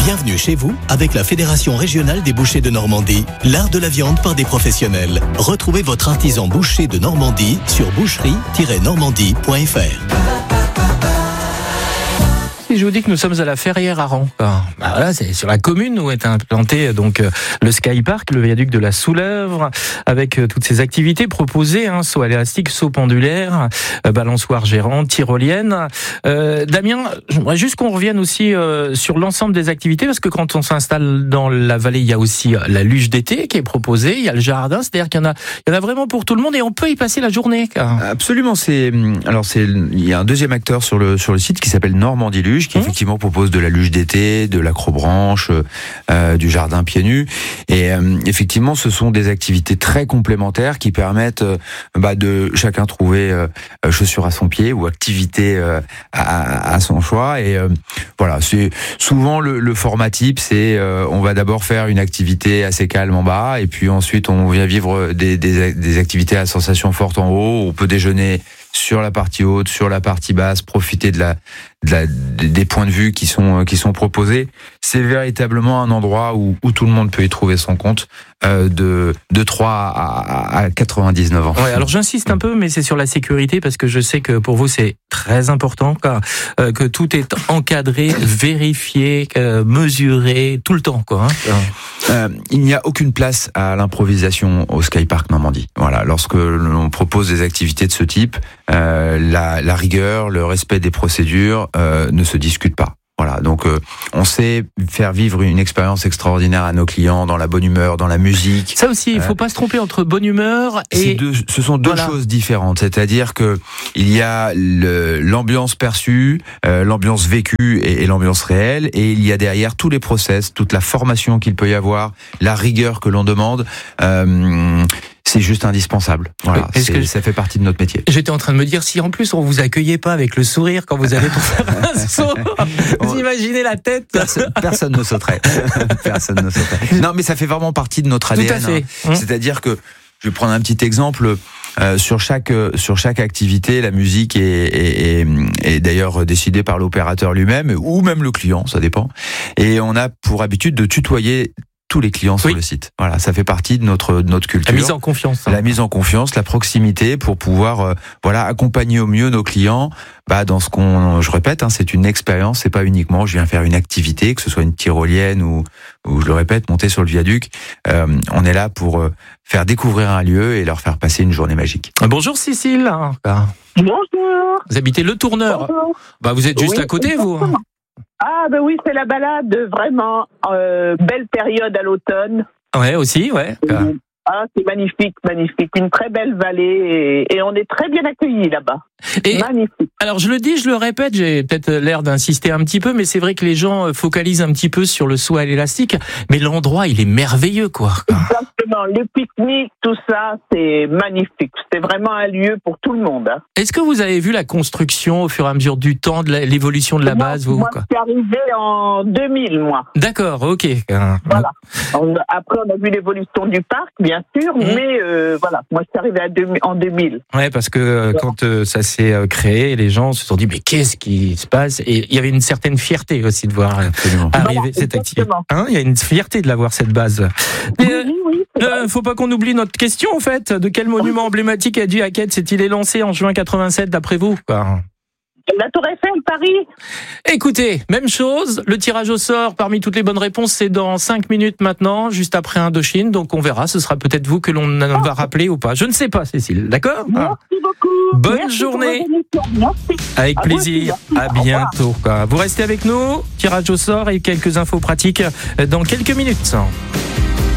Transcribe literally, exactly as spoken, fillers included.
Bienvenue chez vous avec la Fédération régionale des bouchers de Normandie, l'art de la viande par des professionnels. Retrouvez votre artisan boucher de Normandie sur boucherie tiret normandie point f r. Si je vous dis que nous sommes à la Ferrière à Rang, bah voilà, c'est sur la commune où est implanté donc le Skypark, le viaduc de la Soulèvre, avec toutes ces activités proposées, hein, saut élastique, saut pendulaire, euh, balançoire gérante, tyrolienne. Euh, Damien, j'aimerais juste qu'on revienne aussi euh, sur l'ensemble des activités, parce que quand on s'installe dans la vallée, il y a aussi la luge d'été qui est proposée, il y a le jardin, c'est-à-dire qu'il y en a, il y en a vraiment pour tout le monde et on peut y passer la journée. Car... Absolument, c'est alors c'est il y a un deuxième acteur sur le sur le site qui s'appelle Normandie Luge, qui mmh. effectivement propose de la luge d'été, de l'acrobranche, euh, du jardin pieds nus, et euh, effectivement ce sont des activités très complémentaires qui permettent euh, bah, de chacun trouver euh, chaussures à son pied ou activité euh, à, à son choix. Et euh, voilà, c'est souvent le, le format type, c'est euh, on va d'abord faire une activité assez calme en bas, et puis ensuite on vient vivre des, des, des activités à sensation forte en haut. On peut déjeuner sur la partie haute, sur la partie basse, profiter de la, de la des points de vue qui sont qui sont proposés. C'est véritablement un endroit où, où tout le monde peut y trouver son compte, euh, de de trois à, à quatre-vingt-dix-neuf ans. Ouais, alors j'insiste un peu, mais c'est sur la sécurité, parce que je sais que pour vous c'est très important, quoi, euh, que tout est encadré, vérifié, euh, mesuré tout le temps, quoi. Hein. Euh, il n'y a aucune place à l'improvisation au Skypark Normandie. Voilà, lorsque l'on propose des activités de ce type, euh, la, la rigueur, le respect des procédures euh, ne se discute pas. Voilà, donc euh, on sait faire vivre une expérience extraordinaire à nos clients dans la bonne humeur, dans la musique. Ça aussi, il faut euh, pas se tromper entre bonne humeur et... Deux, ce sont deux voilà. choses différentes, c'est-à-dire que il y a le, l'ambiance perçue, euh, l'ambiance vécue et, et l'ambiance réelle, et il y a derrière tous les process, toute la formation qu'il peut y avoir, la rigueur que l'on demande. Euh, C'est juste indispensable. Voilà, oui, c'est, que ça fait partie de notre métier. J'étais en train de me dire, si en plus on vous accueillait pas avec le sourire quand vous allez pour faire un saut, vous imaginez la tête. Personne, personne ne sauterait. Personne ne sauterait. Non, mais ça fait vraiment partie de notre A D N. Tout à fait. Hein. C'est-à-dire que, je vais prendre un petit exemple. Euh, sur chaque sur chaque activité, la musique est, est, est, est d'ailleurs décidée par l'opérateur lui-même ou même le client, ça dépend. Et on a pour habitude de tutoyer tous les clients sur oui. le site. Voilà, ça fait partie de notre de notre culture. La mise en confiance. Hein. La mise en confiance, la proximité pour pouvoir euh, voilà accompagner au mieux nos clients. Bah dans ce qu'on, je répète, hein, c'est une expérience, c'est pas uniquement je viens faire une activité, que ce soit une tyrolienne ou ou je le répète, monter sur le viaduc. Euh, on est là pour euh, faire découvrir un lieu et leur faire passer une journée magique. Bonjour Cécile. Bonjour. Vous habitez Le Tourneur. Bonjour. Bah vous êtes juste oui, à côté vous. Ah ben oui, c'est la balade, vraiment euh, belle période à l'automne. Ouais, aussi, ouais. Euh, ah, c'est magnifique, magnifique, une très belle vallée et, et on est très bien accueillis là-bas. Et magnifique. Alors je le dis, je le répète, j'ai peut-être l'air d'insister un petit peu, mais c'est vrai que les gens focalisent un petit peu sur le saut à l'élastique, mais l'endroit il est merveilleux, quoi. Exactement, le pique-nique, tout ça, c'est magnifique. C'est vraiment un lieu pour tout le monde. Hein. Est-ce que vous avez vu la construction au fur et à mesure du temps, de la, l'évolution de la moi, base, vous Moi, quoi. je suis arrivé en deux mille, moi. D'accord, ok. Voilà. On, après, on a vu l'évolution du parc, bien sûr, mmh. mais euh, voilà, moi, je suis arrivé à deux, en deux mille. Ouais, parce que euh, voilà. quand euh, ça s'est créé, les gens se sont dit mais qu'est-ce qui se passe, et il y avait une certaine fierté aussi de voir Absolument. arriver voilà, cette activité. Hein, il y a une fierté de l'avoir cette base. Oui, euh, oui, oui. Euh, faut pas qu'on oublie notre question en fait. De quel monument emblématique a dû Hackett s'est-il élancé en juin quatre-vingt-sept d'après vous, quoi? La Tour Eiffel, Paris. Écoutez, même chose, le tirage au sort parmi toutes les bonnes réponses, c'est dans cinq minutes maintenant, juste après Indochine, donc on verra, ce sera peut-être vous que l'on oh. va rappeler ou pas. Je ne sais pas, Cécile, d'accord? Merci beaucoup. Bonne Merci journée. Merci. Avec à plaisir, à bientôt. Vous restez avec nous, tirage au sort et quelques infos pratiques dans quelques minutes.